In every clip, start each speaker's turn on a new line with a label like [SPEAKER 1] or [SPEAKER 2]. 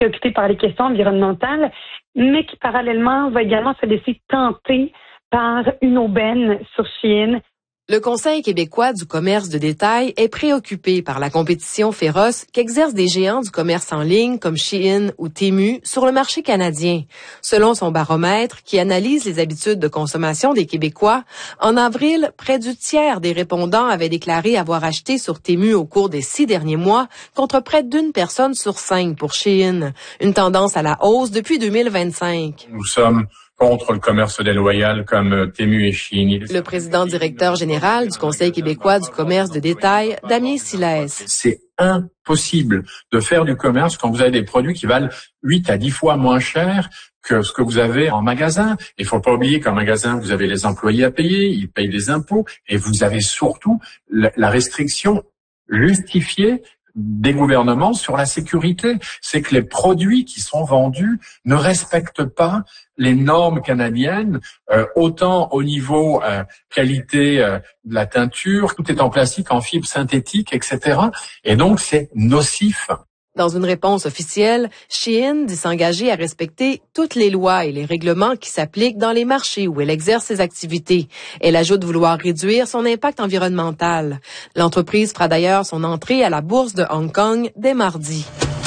[SPEAKER 1] préoccupé par les questions environnementales, mais qui parallèlement va également se laisser tenter par une aubaine sur Shein.
[SPEAKER 2] Le Conseil québécois du commerce de détail est préoccupé par la compétition féroce qu'exercent des géants du commerce en ligne comme Shein ou Temu sur le marché canadien. Selon son baromètre qui analyse les habitudes de consommation des Québécois, en avril, près du tiers des répondants avaient déclaré avoir acheté sur Temu au cours des 6 derniers mois, contre près d'une personne sur 5 pour Shein. Une tendance à la hausse depuis 2025.
[SPEAKER 3] Nous sommes contre le commerce déloyal comme Temu et Shein.
[SPEAKER 2] Le président directeur général du Conseil québécois du commerce de détail, Damien Silès.
[SPEAKER 3] C'est impossible de faire du commerce quand vous avez des produits qui valent 8 à 10 fois moins cher que ce que vous avez en magasin. Il faut pas oublier qu'en magasin, vous avez les employés à payer, ils payent des impôts, et vous avez surtout la restriction justifiée des gouvernements sur la sécurité. C'est que les produits qui sont vendus ne respectent pas les normes canadiennes, autant au niveau qualité de la teinture, tout est en plastique, en fibre synthétique, etc. Et donc, c'est nocif.
[SPEAKER 2] Dans une réponse officielle, Shein dit s'engager à respecter toutes les lois et les règlements qui s'appliquent dans les marchés où elle exerce ses activités. Elle ajoute vouloir réduire son impact environnemental. L'entreprise fera d'ailleurs son entrée à la bourse de Hong Kong dès mardi.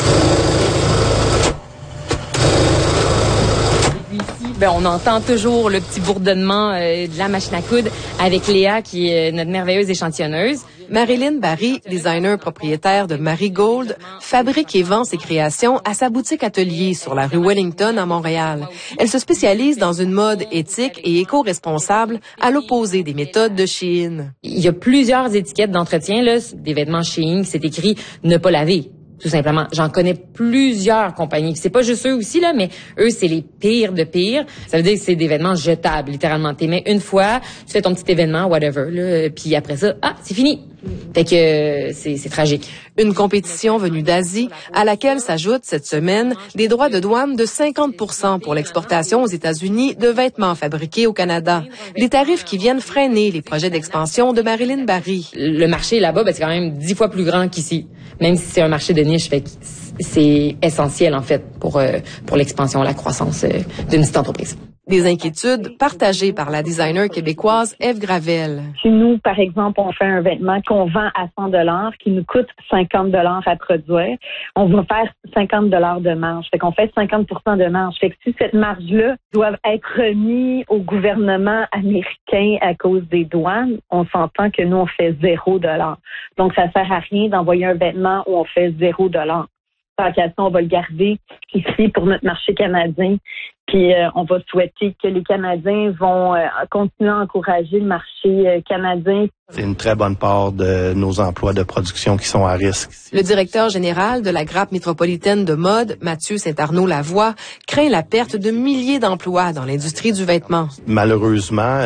[SPEAKER 4] On entend toujours le petit bourdonnement de la machine à coudre avec Léa, qui est notre merveilleuse échantillonneuse.
[SPEAKER 2] Marilyn Barry, designer propriétaire de Marigold, fabrique et vend ses créations à sa boutique atelier sur la rue Wellington à Montréal. Elle se spécialise dans une mode éthique et éco-responsable, à l'opposé des méthodes de Shein.
[SPEAKER 4] Il y a plusieurs étiquettes d'entretien là, des vêtements Shein, c'est écrit « ne pas laver ». Tout simplement. J'en connais plusieurs compagnies. C'est pas juste eux aussi, là, mais eux, c'est les pires de pires. Ça veut dire que c'est des vêtements jetables, littéralement. T'es mets une fois, tu fais ton petit événement, whatever, là, puis après ça, c'est fini. Fait que c'est tragique.
[SPEAKER 2] Une compétition venue d'Asie à laquelle s'ajoutent cette semaine des droits de douane de 50% pour l'exportation aux États-Unis de vêtements fabriqués au Canada. Des tarifs qui viennent freiner les projets d'expansion de Marilyn Barry.
[SPEAKER 4] Le marché là-bas, c'est quand même 10 fois plus grand qu'ici. Même si c'est un marché de niche, fait que c'est essentiel en fait pour l'expansion, la croissance d'une petite entreprise.
[SPEAKER 2] Des inquiétudes partagées par la designer québécoise Ève Gravel.
[SPEAKER 1] Si nous, par exemple, on fait un vêtement qu'on vend à 100 $, qui nous coûte 50 $ à produire, on va faire 50 $ de marge. Fait qu'on fait 50 % de marge. Fait que si cette marge-là doit être remise au gouvernement américain à cause des douanes, on s'entend que nous, on fait 0 $. Donc, ça sert à rien d'envoyer un vêtement où on fait 0 $. Par question, on va le garder ici pour notre marché canadien. Puis on va souhaiter que les Canadiens vont continuer à encourager le marché canadien.
[SPEAKER 5] C'est une très bonne part de nos emplois de production qui sont à risque.
[SPEAKER 2] Le directeur général de la grappe métropolitaine de mode, Mathieu Saint-Arnaud-Lavoie, craint la perte de milliers d'emplois dans l'industrie du vêtement.
[SPEAKER 5] Malheureusement,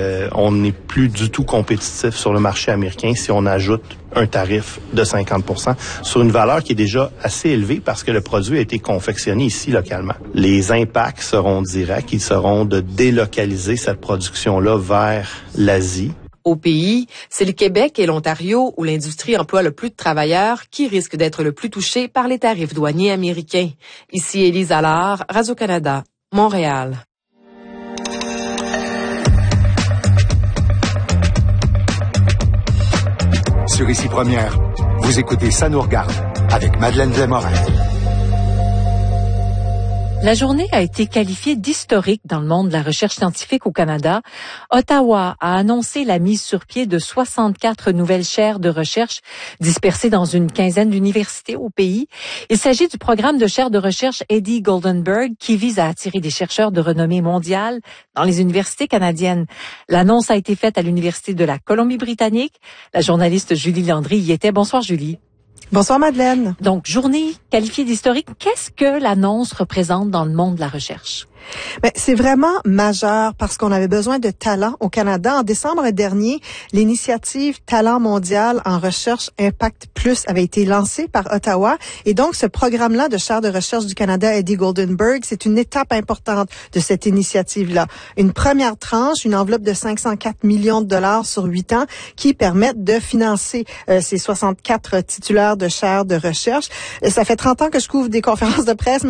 [SPEAKER 5] on n'est plus du tout compétitif sur le marché américain si on ajoute un tarif de 50% sur une valeur qui est déjà assez élevée parce que le produit a été confectionné ici localement. Les impacts seront directs, ils seront de délocaliser cette production-là vers l'Asie.
[SPEAKER 2] Au pays, c'est le Québec et l'Ontario où l'industrie emploie le plus de travailleurs qui risquent d'être le plus touchés par les tarifs douaniers américains. Ici Élise Allard, Radio-Canada, Montréal.
[SPEAKER 6] Sur Ici Première, vous écoutez Ça nous regarde avec Madeleine Desmorin.
[SPEAKER 7] La journée a été qualifiée d'historique dans le monde de la recherche scientifique au Canada. Ottawa a annoncé la mise sur pied de 64 nouvelles chaires de recherche dispersées dans une quinzaine d'universités au pays. Il s'agit du programme de chaires de recherche Eddie Goldenberg qui vise à attirer des chercheurs de renommée mondiale dans les universités canadiennes. L'annonce a été faite à l'Université de la Colombie-Britannique. La journaliste Julie Landry y était. Bonsoir Julie.
[SPEAKER 8] Bonsoir Madeleine.
[SPEAKER 7] Donc, journée qualifiée d'historique, qu'est-ce que l'annonce représente dans le monde de la recherche?
[SPEAKER 8] Mais c'est vraiment majeur parce qu'on avait besoin de talent au Canada. En décembre dernier, l'initiative Talent mondial en recherche Impact Plus avait été lancée par Ottawa. Et donc, ce programme-là de chaire de recherche du Canada Eddie Goldenberg, c'est une étape importante de cette initiative-là. Une première tranche, une enveloppe de 504 millions de dollars sur 8 ans qui permettent de financer ces 64 titulaires de chaire de recherche. Ça fait 30 ans que je couvre des conférences de presse.